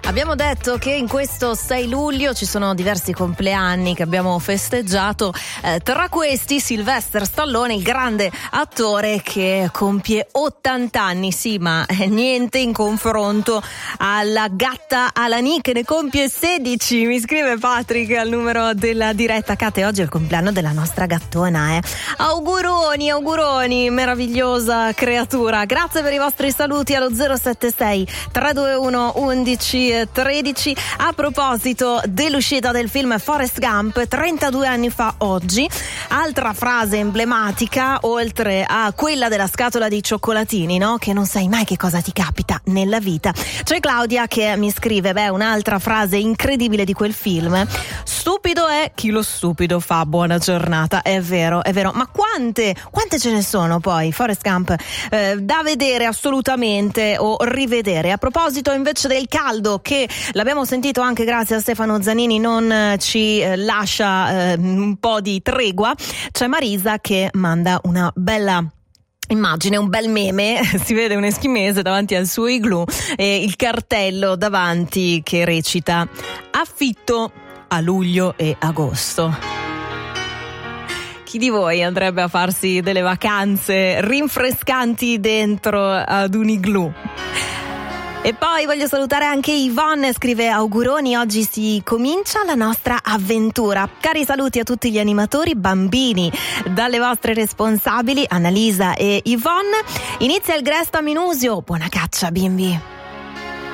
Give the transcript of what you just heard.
Abbiamo detto che in questo 6 luglio ci sono diversi compleanni che abbiamo festeggiato, tra questi Sylvester Stallone, il grande attore che compie 80 anni, sì, ma niente in confronto alla gatta Alani che ne compie 16. Mi scrive Patrick al numero della diretta. Kate, oggi è il compleanno della nostra gattona, auguroni, meravigliosa creatura. Grazie per i vostri saluti allo 076 321 11 13. A proposito dell'uscita del film Forrest Gump 32 anni fa oggi, altra frase emblematica oltre a quella della scatola di cioccolatini, no? Che non sai mai che cosa ti capita nella vita. C'è Claudia che mi scrive, un'altra frase incredibile di quel film: stupido è chi lo stupido fa. Buona giornata. È vero, ma quante ce ne sono poi Forrest Gump da vedere assolutamente o rivedere. A proposito invece del caldo, che l'abbiamo sentito anche grazie a Stefano Zanini, non ci lascia un po' di tregua, c'è Marisa che manda una bella immagine, un bel meme. Si vede un eschimese davanti al suo igloo e il cartello davanti che recita: affitto a luglio e agosto. Chi di voi andrebbe a farsi delle vacanze rinfrescanti dentro ad un igloo? E poi voglio salutare anche Yvonne, scrive: auguroni, oggi si comincia la nostra avventura. Cari saluti a tutti gli animatori bambini, dalle vostre responsabili Annalisa e Yvonne. Inizia il Gresta Minusio, buona caccia bimbi.